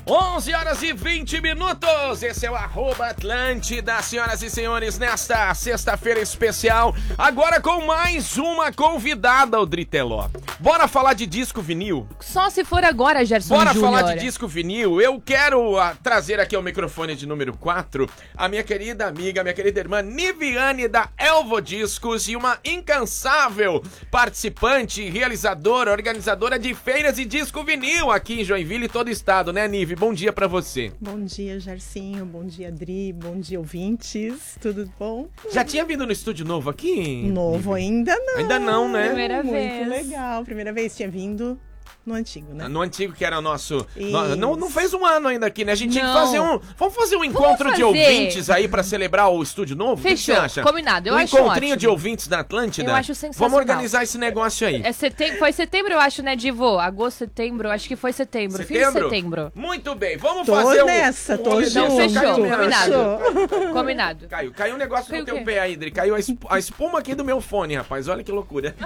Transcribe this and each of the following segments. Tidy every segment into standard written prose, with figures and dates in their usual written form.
11 horas e 20 minutos, esse é o @Atlântida, senhoras e senhores, nesta sexta-feira especial, agora com mais uma convidada, o Driteló. Bora falar de disco vinil? Só se for agora, Gerson Bora Júnior. falar de disco vinil. Eu quero trazer aqui ao microfone de número 4 a minha querida amiga, minha querida irmã Niviane da Elvo Discos e uma incansável participante, realizadora, organizadora de feiras de disco vinil aqui em Joinville e todo o estado, né, Nive? Bom dia pra você. Bom dia, Gercinho. Bom dia, Dri. Bom dia, ouvintes. Tudo bom? Já tinha vindo no estúdio novo aqui? Novo ainda não. Ainda não, né? Primeira vez. Muito legal. Primeira vez tinha vindo no antigo, né? No antigo, que era o nosso... Isso. Não fez um ano ainda aqui, né? A gente tinha que Não. fazer um... Vamos fazer um encontro de fazer. ouvintes aí pra celebrar o estúdio novo? Fechou. O que você acha? Combinado. Eu um acho encontrinho ótimo. de ouvintes da Atlântida? Eu acho sensacional. Vamos organizar esse negócio aí. Foi setembro, eu acho, né, Divo? Agosto, setembro, acho que foi setembro. Fim de setembro. Muito bem, vamos Tô fazer nessa, tô rolê junto. desse. Fechou, Caiu, combinado. Combinado. Caiu um negócio Caiu no o teu quê? pé aí, Dri. Caiu a espuma aqui do meu fone, rapaz. Olha que loucura.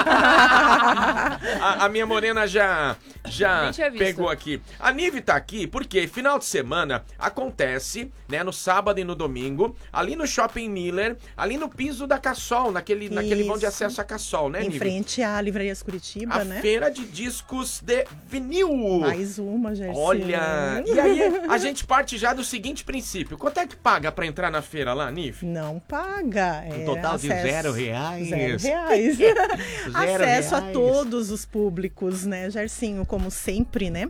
a minha morena já Nem tinha visto. pegou aqui. A Nive tá aqui porque final de semana acontece, né, no sábado e no domingo, ali no Shopping Miller, ali no piso da Cassol, naquele vão de acesso a Cassol, né, Em Nive? frente à Livrarias Curitiba, A né? feira de discos de vinil. Mais uma, Gercinho. Olha, e aí a gente parte já do seguinte princípio. Quanto é que paga pra entrar na feira lá, Nive? Não paga. Um total de R$0. R$0. Acesso a R$0. todos os públicos, né, Gercinho? Como sempre, né?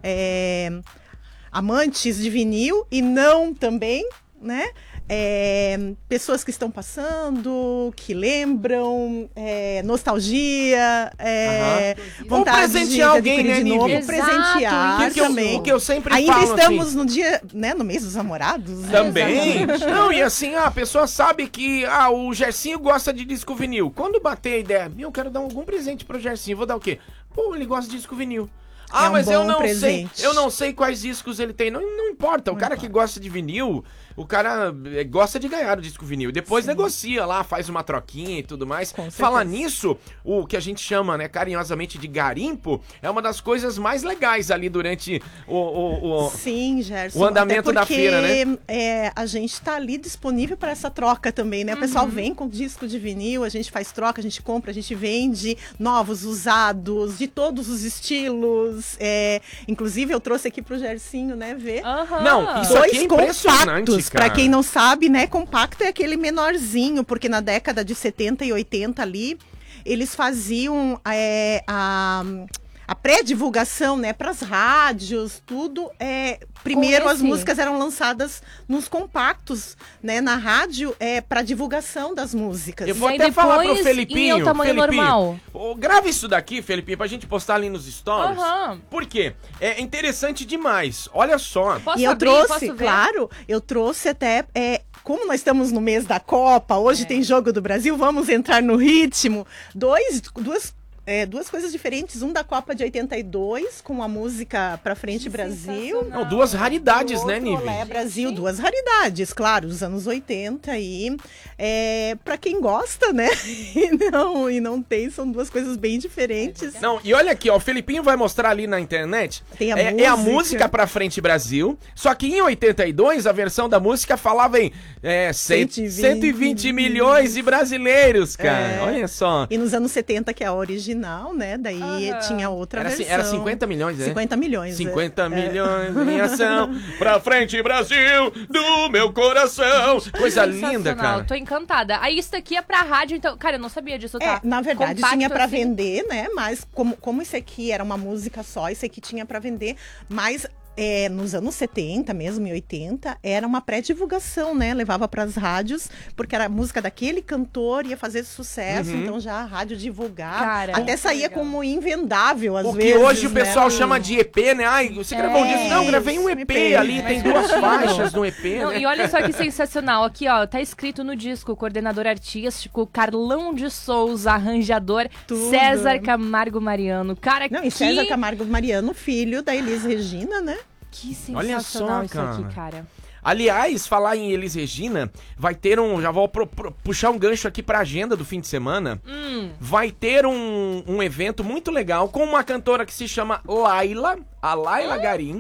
Amantes de vinil e não também, né? Pessoas que estão passando, que lembram, nostalgia, vontade Ou presentear de alguém, adquirir né, de novo, Nive? presentear Exato, também. o que eu sempre Ainda falo, estamos assim, no dia, né, no mês dos namorados. né? também. Exatamente. Não, e assim, a pessoa sabe que o Gercinho gosta de disco vinil. Quando bater a ideia, eu quero dar algum presente pro Gercinho, vou dar o quê? Pô, ele gosta de disco vinil. É um Mas eu bom não presente. sei, eu não sei quais discos ele tem. Não importa, o cara que gosta de vinil, o cara gosta de ganhar o disco vinil. Depois negocia lá, faz uma troquinha e tudo mais. Com certeza. Falar nisso, o que a gente chama, né, carinhosamente de garimpo, é uma das coisas mais legais ali durante Sim, Gerson. o andamento até da feira, né? A gente tá ali disponível para essa troca também, né? O pessoal vem com disco de vinil, a gente faz troca, a gente compra, a gente vende novos, usados, de todos os estilos. Inclusive, eu trouxe aqui pro Gercinho, né, ver. Aham. Não, isso Dois aqui é impressionante, compactos, cara. pra quem não sabe, né, compacto é aquele menorzinho, porque na década de 70 e 80 ali, eles faziam a pré-divulgação, né, pras rádios, tudo. Primeiro Com as esse? músicas eram lançadas nos compactos, né, na rádio, pra divulgação das músicas. Eu vou E aí até falar pro depois, Felipinho. em o tamanho normal. Grava isso daqui, Felipinho, pra gente postar ali nos stories. Aham. Por quê? É interessante demais. Olha só. Posso E eu abrir? trouxe, Posso ver? claro, eu trouxe até, como nós estamos no mês da Copa, hoje tem Jogo do Brasil, vamos entrar no ritmo. Duas coisas diferentes, um da Copa de 82, com a música Pra Frente Brasil. Não, duas raridades, né, Outro, Nive? Olé Brasil, duas raridades, claro, dos anos 80 e pra quem gosta, né? e não tem, são duas coisas bem diferentes. Não, e olha aqui, ó, o Felipinho vai mostrar ali na internet. Tem a é a música. música Pra Frente Brasil, só que em 82 a versão da música falava em 120 milhões de brasileiros, cara. Olha só. E nos anos 70, que é a original, né? Daí tinha outra versão. Era 50 milhões, né? 50 milhões. 50 milhões em ação, pra frente Brasil, do meu coração. Coisa linda, Sensacional, cara. Tô encantada. Aí isso daqui é pra rádio, então... Cara, eu não sabia disso, tá? Na verdade, Compacto, tinha pra assim. vender, né? Mas como esse aqui era uma música só, esse aqui tinha pra vender. Mas nos anos 70 mesmo, e 80, era uma pré-divulgação, né? Levava pras rádios, porque era a música daquele cantor, ia fazer sucesso, então já a rádio divulgava. Cara, até muito saía legal. como invendável, às O vezes. que hoje o né? pessoal chama de EP, né? Ai, você gravou um disco? Não, gravei um EP ali, tem duas faixas no EP, Não, né? e olha só que sensacional. Aqui, ó, tá escrito no disco, coordenador artístico, Carlão de Souza, arranjador, Tudo. César Camargo Mariano. Cara, Não, e César Camargo Mariano, filho da Elis Regina, né? Que sensacional Olha só, isso aqui, cara. Aliás, falar em Elis Regina, vai ter já vou puxar um gancho aqui pra agenda do fim de semana. Vai ter um evento muito legal com uma cantora que se chama Laila, a Laila Garim.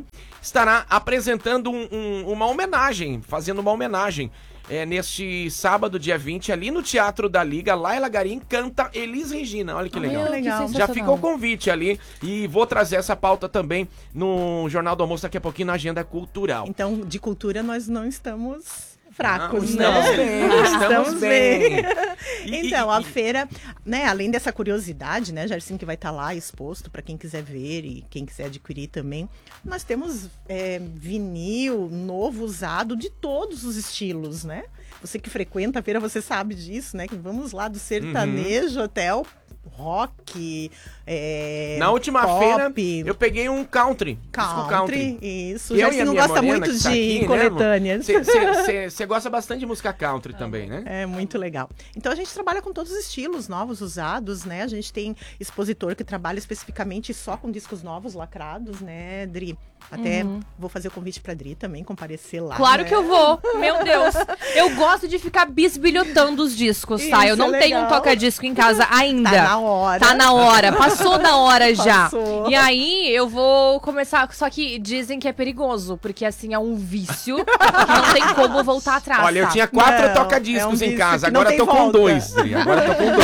estará apresentando uma homenagem, fazendo uma homenagem. Neste sábado, dia 20, ali no Teatro da Liga, Laila Garim canta Elis Regina. Olha que legal. legal. Já fica o convite ali. E vou trazer essa pauta também no Jornal do Almoço daqui a pouquinho na agenda cultural. Então, de cultura, nós não estamos fracos, não, né? estamos bem. Então, a feira, né, além dessa curiosidade, né, Jarcinho, que vai estar lá exposto para quem quiser ver e quem quiser adquirir também, nós temos vinil novo, usado, de todos os estilos, né? Você que frequenta a feira, você sabe disso, né? Que vamos lá do sertanejo até o rock, na última pop, feira, eu peguei um country. Disco country. Isso. Eu Já e a não minha gosta morena, muito que tá de aqui, né, coletâneas. Você gosta bastante de música country também, né? É muito legal. Então a gente trabalha com todos os estilos, novos, usados, né? A gente tem expositor que trabalha especificamente só com discos novos, lacrados, né, Dri? Até vou fazer o convite pra Dri também comparecer lá. Claro, né? que eu vou. Meu Deus. Eu gosto de ficar bisbilhotando os discos, tá? Isso Eu não é tenho um legal. toca-disco em casa ainda. Tá na hora. Tá na hora. Passou da hora já. Passou. E aí eu vou começar. Só que dizem que é perigoso, porque assim é um vício que não tem como voltar atrás. Olha, eu tá? tinha 4 Não, toca-discos é um em vício casa, que não agora tem tô com volta. 2, Dri. Agora tô com 2.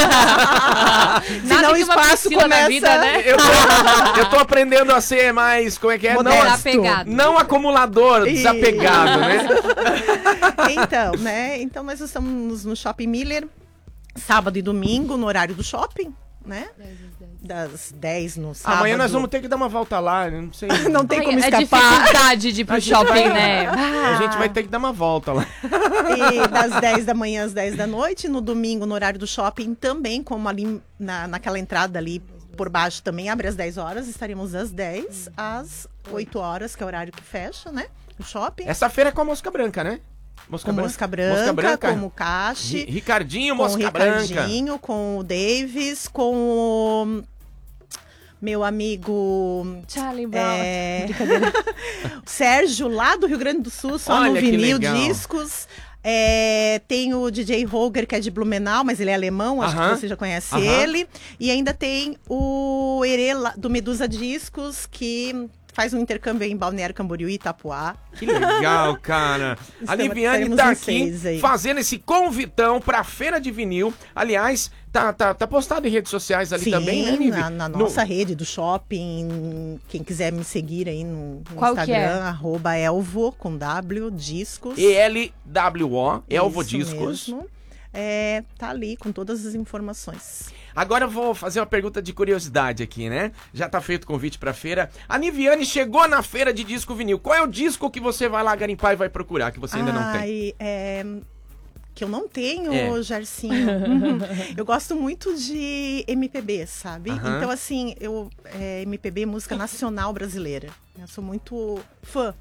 Nada Senão o que uma espaço piscina na começa- vida, né? Eu tô aprendendo a ser mais, como é que é? Modesto. Desapegado. Não acumulador, Isso. desapegado, né? Então, né? Então nós estamos no Shopping Miller, sábado e domingo, no horário do shopping, né? Das 10 no sábado. Amanhã nós vamos ter que dar uma volta lá, não sei. Não tem Ai, como é escapar. dificuldade de ir pro A gente shopping, vai- né? A gente vai ter que dar uma volta lá. E das 10 da manhã às 10 da noite, no domingo, no horário do shopping, também, como ali naquela entrada ali por baixo também abre às 10 horas, estaremos das 10 às 8 horas, que é o horário que fecha, né? O shopping. Essa feira é com a mosca branca, né? Com mosca branca, com o Cache, Ricardinho, com o mosca branca. Ricardinho, com o Davis, com o meu amigo Charlie Brown. brincadeira. Sérgio, lá do Rio Grande do Sul, só Olha no que vinil, legal. discos. Tem o DJ Holger, que é de Blumenau, mas ele é alemão, acho Aham. que você já conhece Aham. ele. E ainda tem o Herê lá do Medusa Discos, que faz um intercâmbio em Balneário Camboriú e Itapuá. Que legal, cara. A Liviane teremos tá em aqui 6 aí. fazendo esse convitão pra Feira de Vinil. Aliás, tá postado em redes sociais ali Sim, também, né, Nivi? na nossa rede do shopping. Quem quiser me seguir aí no Qual que Instagram, é? @elvo, com W, discos. ELWO, Elvo Isso Discos. mesmo. Tá ali com todas as informações. Agora eu vou fazer uma pergunta de curiosidade aqui, né? Já tá feito o convite pra feira. A Niviane chegou na feira de disco vinil. Qual é o disco que você vai lá garimpar e vai procurar, que você ainda não tem? Que eu não tenho, Jarcinho. Eu gosto muito de MPB, sabe? Aham. Então, assim, MPB, música nacional brasileira. Eu sou muito fã.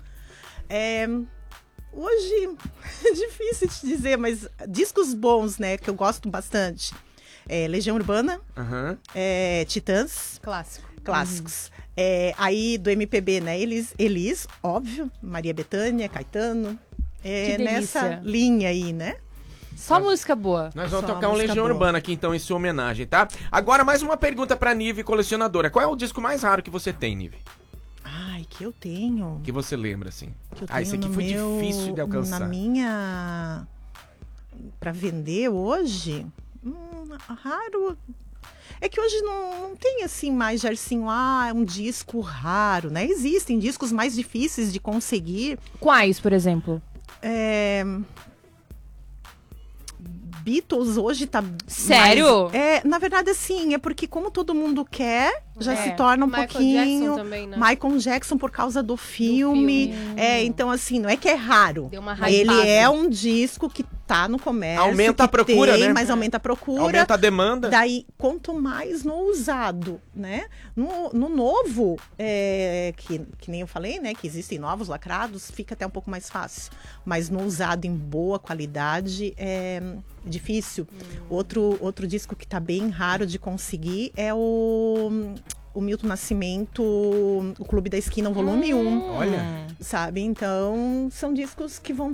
Hoje, é difícil te dizer, mas discos bons, né, que eu gosto bastante. Legião Urbana, Aham. Titãs, Clássico. clássicos. Aí do MPB, né, Elis, óbvio, Maria Bethânia, Caetano. Que Nessa delícia. linha aí, né? Só música boa. Nós vamos Só tocar um música Legião boa. Urbana aqui, então, em sua homenagem, tá? Agora, mais uma pergunta pra Nive, colecionadora. Qual é o disco mais raro que você tem, Nive? Ai, que eu tenho. Que você lembra, assim? Que eu Esse tenho aqui no foi meu- difícil de alcançar. Na minha... Pra vender hoje? Raro... É que hoje não tem, assim, mais, Jarcinho, um disco raro, né? Existem discos mais difíceis de conseguir. Quais, por exemplo? Beatles hoje tá... Sério? Na verdade, assim, é porque como todo mundo quer, já É. se torna um Michael pouquinho... Jackson também, né? Michael Jackson por causa do filme. Então, assim, não é que é raro. Deu uma hypada. Ele é um disco que tá no comércio. Aumenta a que procura, tem, né? Mas aumenta a procura. Aumenta a demanda. Daí, quanto mais no usado, né? No novo, que nem eu falei, né? Que existem novos lacrados, fica até um pouco mais fácil. Mas no usado em boa qualidade é difícil. Outro disco que tá bem raro de conseguir é o Milton Nascimento, o Clube da Esquina, o volume 1. Olha. Sabe? Então, são discos que vão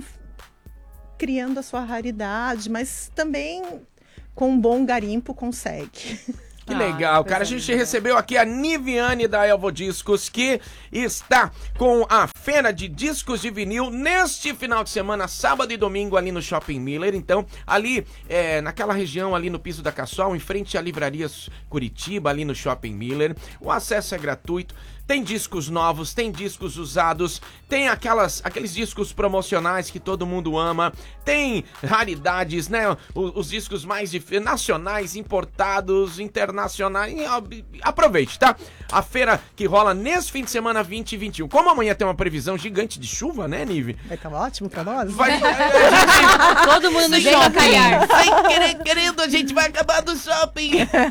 criando a sua raridade, mas também com um bom garimpo consegue. Que legal, cara. A gente recebeu aqui a Niviane da Elvo Discos, que está com a feira de discos de vinil neste final de semana, sábado e domingo, ali no Shopping Miller. Então, ali, naquela região, ali no Piso da Cassol, em frente à Livraria Curitiba, ali no Shopping Miller. O acesso é gratuito. Tem discos novos, tem discos usados, tem aqueles discos promocionais que todo mundo ama, tem raridades, né? Os discos mais nacionais, importados, internacionais. Aproveite, tá? A feira que rola nesse fim de semana 20 e 21. Como amanhã tem uma previsão gigante de chuva, né, Nive? Vai estar ótimo pra nós. Todo mundo no shopping. Calhar. Querendo, a gente vai acabar do shopping.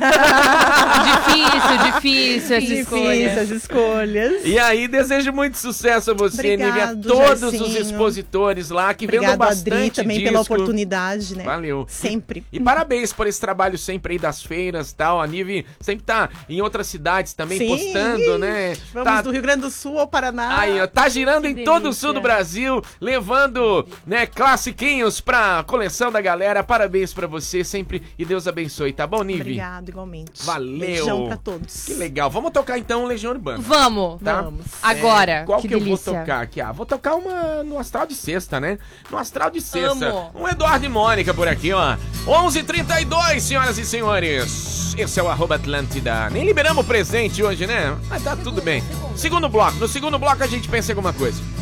Difícil Difícil as escolhas. E aí, desejo muito sucesso a você, Nive, a todos os expositores lá que vendam bastante Adri, também disco. pela oportunidade, né? Valeu. Sempre. E parabéns por esse trabalho sempre aí das feiras e tal. A Nive sempre tá em outras cidades também postando, né? Vamos do Rio Grande do Sul ao Paraná. Aí, ó, tá girando em todo o sul do delícia. Brasil, levando, né, classiquinhos pra coleção da galera. Parabéns pra você sempre e Deus abençoe, tá bom, Nive? Obrigado, igualmente. Valeu. Beijão pra todos. Que legal. Vamos tocar então Legião Urbana. Vamos. Tá? Vamos. Agora. Qual que que eu delícia. vou tocar aqui? Vou tocar uma no Astral de Sexta, né? No Astral de Sexta. Amo. Um Eduardo e Mônica por aqui, ó. 11h32, senhoras e senhores. Esse é o @Atlântida. Nem liberamos o presente hoje, né? Mas tá tudo bem. Segundo bloco. No segundo bloco a gente pensa em alguma coisa.